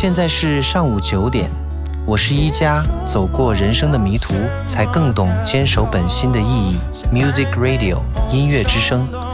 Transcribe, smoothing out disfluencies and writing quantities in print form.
现在是上午9点，我是一加，走过人生的迷途，才更懂坚守本心的意义。Music Radio 音乐之声。